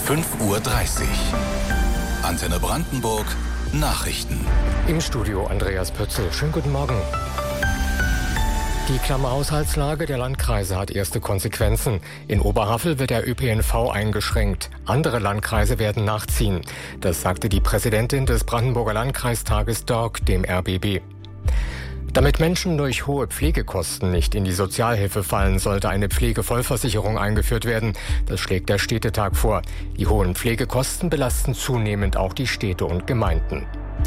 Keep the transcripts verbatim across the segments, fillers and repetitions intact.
fünf Uhr dreißig. Antenne Brandenburg Nachrichten. Im Studio Andreas Pötzl. Schönen guten Morgen. Die klamme Haushaltslage der Landkreise hat erste Konsequenzen. In Oberhavel wird der Ö P N V eingeschränkt. Andere Landkreise werden nachziehen. Das sagte die Präsidentin des Brandenburger Landkreistages D O R C dem R B B. Damit Menschen durch hohe Pflegekosten nicht in die Sozialhilfe fallen, sollte eine Pflegevollversicherung eingeführt werden. Das schlägt der Städtetag vor. Die hohen Pflegekosten belasten zunehmend auch die Städte und Gemeinden.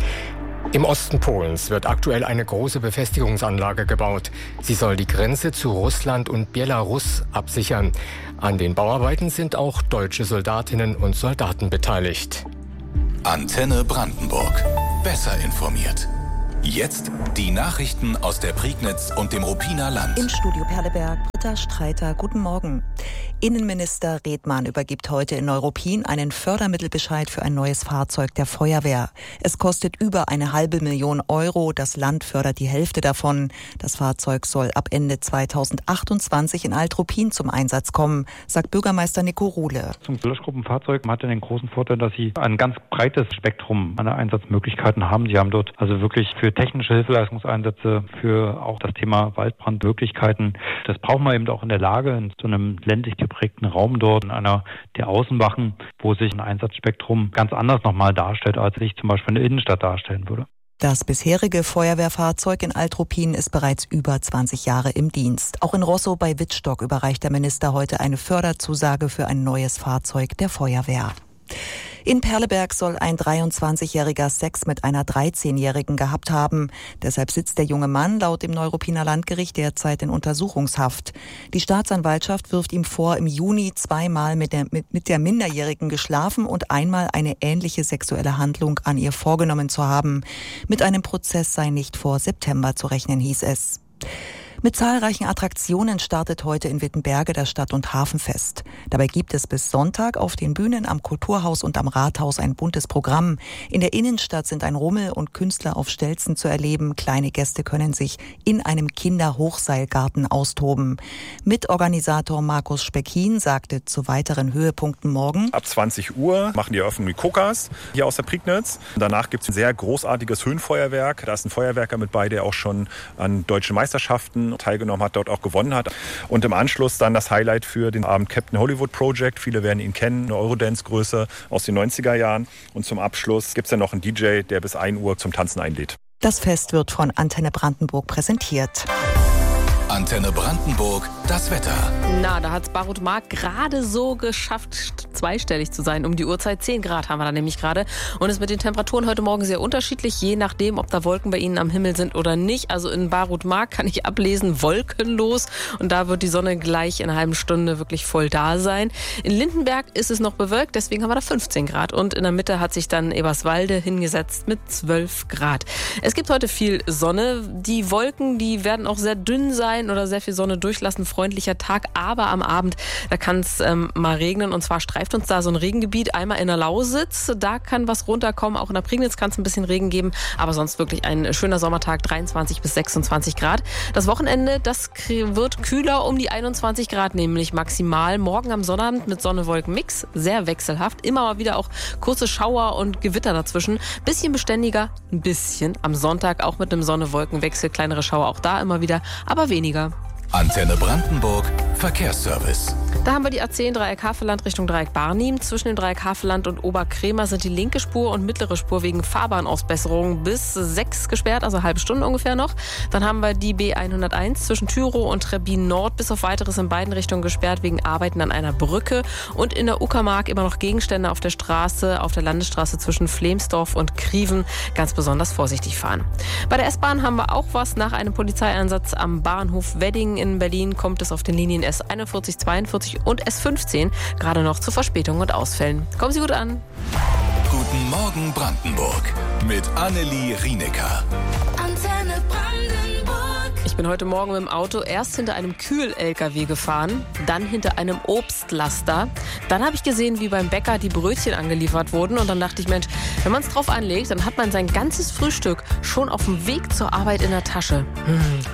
Im Osten Polens wird aktuell eine große Befestigungsanlage gebaut. Sie soll die Grenze zu Russland und Belarus absichern. An den Bauarbeiten sind auch deutsche Soldatinnen und Soldaten beteiligt. Antenne Brandenburg. Besser informiert. Jetzt die Nachrichten aus der Prignitz und dem Ruppiner Land. Im Studio Perleberg, Britta Streiter, guten Morgen. Innenminister Redmann übergibt heute in Neuruppin einen Fördermittelbescheid für ein neues Fahrzeug der Feuerwehr. Es kostet über eine halbe Million Euro. Das Land fördert die Hälfte davon. Das Fahrzeug soll ab Ende zweitausendachtundzwanzig in Alt-Ruppin zum Einsatz kommen, sagt Bürgermeister Nico Ruhle. Zum Löschgruppenfahrzeug hat er den großen Vorteil, dass sie ein ganz breites Spektrum an Einsatzmöglichkeiten haben. Sie haben dort also wirklich für technische Hilfeleistungseinsätze, für auch das Thema Waldbrandmöglichkeiten. Das brauchen wir eben auch in der Lage, in so einem ländlich geprägten Raum dort, in einer der Außenwachen, wo sich ein Einsatzspektrum ganz anders nochmal darstellt, als sich zum Beispiel eine Innenstadt darstellen würde. Das bisherige Feuerwehrfahrzeug in Alt-Ruppin ist bereits über zwanzig Jahre im Dienst. Auch in Rosso bei Wittstock überreicht der Minister heute eine Förderzusage für ein neues Fahrzeug der Feuerwehr. In Perleberg soll ein dreiundzwanzigjähriger Sex mit einer dreizehnjährigen gehabt haben. Deshalb sitzt der junge Mann laut dem Neuruppiner Landgericht derzeit in Untersuchungshaft. Die Staatsanwaltschaft wirft ihm vor, im Juni zweimal mit der, mit, mit der Minderjährigen geschlafen und einmal eine ähnliche sexuelle Handlung an ihr vorgenommen zu haben. Mit einem Prozess sei nicht vor September zu rechnen, hieß es. Mit zahlreichen Attraktionen startet heute in Wittenberge das Stadt- und Hafenfest. Dabei gibt es bis Sonntag auf den Bühnen am Kulturhaus und am Rathaus ein buntes Programm. In der Innenstadt sind ein Rummel und Künstler auf Stelzen zu erleben. Kleine Gäste können sich in einem Kinderhochseilgarten austoben. Mitorganisator Markus Speckin sagte zu weiteren Höhepunkten morgen: Ab zwanzig Uhr machen die Eröffnung die Kokas hier aus der Prignitz. Danach gibt es ein sehr großartiges Höhenfeuerwerk. Da ist ein Feuerwerker mit bei, der auch schon an deutschen Meisterschaften teilgenommen hat, dort auch gewonnen hat. Und im Anschluss dann das Highlight für den Abend Captain Hollywood Project. Viele werden ihn kennen, eine Eurodance-Größe aus den neunziger Jahren. Und zum Abschluss gibt es dann noch einen D J, der bis ein Uhr zum Tanzen einlädt. Das Fest wird von Antenne Brandenburg präsentiert. Antenne Brandenburg, das Wetter. Na, da hat es Barut Mark gerade so geschafft, zweistellig zu sein. Um die Uhrzeit zehn Grad haben wir da nämlich gerade. Und es ist mit den Temperaturen heute Morgen sehr unterschiedlich, je nachdem, ob da Wolken bei Ihnen am Himmel sind oder nicht. Also in Barut Mark kann ich ablesen, wolkenlos. Und da wird die Sonne gleich in einer halben Stunde wirklich voll da sein. In Lindenberg ist es noch bewölkt, deswegen haben wir da fünfzehn Grad. Und in der Mitte hat sich dann Eberswalde hingesetzt mit zwölf Grad. Es gibt heute viel Sonne. Die Wolken, die werden auch sehr dünn sein oder sehr viel Sonne durchlassen, freundlicher Tag, aber am Abend, da kann es ähm, mal regnen und zwar streift uns da so ein Regengebiet, einmal in der Lausitz, da kann was runterkommen, auch in der Prignitz kann es ein bisschen Regen geben, aber sonst wirklich ein schöner Sommertag, dreiundzwanzig bis sechsundzwanzig Grad. Das Wochenende, das wird kühler, um die einundzwanzig Grad nämlich maximal, morgen am Sonnabend mit Sonne-Wolken-Mix, sehr wechselhaft, immer mal wieder auch kurze Schauer und Gewitter dazwischen, bisschen beständiger, ein bisschen, am Sonntag auch mit einem Sonne-Wolken-Wechsel, kleinere Schauer auch da immer wieder, aber weniger. Antenne Brandenburg, Verkehrsservice. Da haben wir die A zehn Dreieck Havelland Richtung Dreieck Barnim. Zwischen dem Dreieck Havelland und Oberkremer sind die linke Spur und mittlere Spur wegen Fahrbahnausbesserung bis sechs gesperrt, also eine halbe Stunde ungefähr noch. Dann haben wir die B hunderteins zwischen Thürow und Trebbin Nord bis auf weiteres in beiden Richtungen gesperrt wegen Arbeiten an einer Brücke. Und in der Uckermark immer noch Gegenstände auf der Straße, auf der Landesstraße zwischen Flemsdorf und Kriven. Ganz besonders vorsichtig fahren. Bei der S-Bahn haben wir auch was. Nach einem Polizeieinsatz am Bahnhof Wedding in Berlin kommt es auf den Linien S einundvierzig, zweiundvierzig und S fünfzehn gerade noch zu Verspätungen und Ausfällen. Kommen Sie gut an. Guten Morgen Brandenburg mit Annelie Rienecker. Antenne Brandenburg. Ich bin heute Morgen mit dem Auto erst hinter einem Kühl-L K W gefahren, dann hinter einem Obstlaster. Dann habe ich gesehen, wie beim Bäcker die Brötchen angeliefert wurden. Und dann dachte ich, Mensch, wenn man es drauf anlegt, dann hat man sein ganzes Frühstück schon auf dem Weg zur Arbeit in der Tasche. Hm,